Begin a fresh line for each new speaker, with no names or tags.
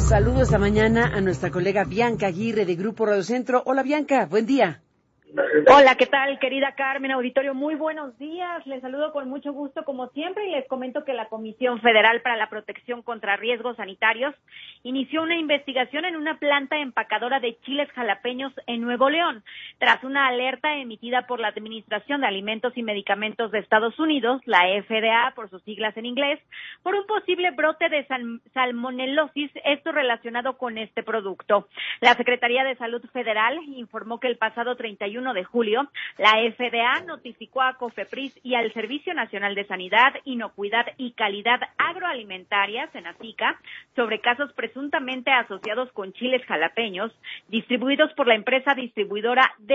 Saludo esta mañana a nuestra colega Bianca Aguirre de Grupo Radio Centro. Hola Bianca, buen día.
Hola, ¿qué tal, querida Carmen? Auditorio, muy buenos días. Les saludo con mucho gusto, como siempre, y les comento que la Comisión Federal para la Protección contra Riesgos Sanitarios inició una investigación en una planta empacadora de chiles jalapeños en Nuevo León, tras una alerta emitida por la Administración de Alimentos y Medicamentos de Estados Unidos, la FDA, por sus siglas en inglés, por un posible brote de salmonelosis, esto relacionado con este producto. La Secretaría de Salud Federal informó que el pasado 31 de julio, la FDA notificó a COFEPRIS y al Servicio Nacional de Sanidad, Inocuidad y Calidad Agroalimentaria, SENACICA, sobre casos presuntamente asociados con chiles jalapeños distribuidos por la empresa distribuidora de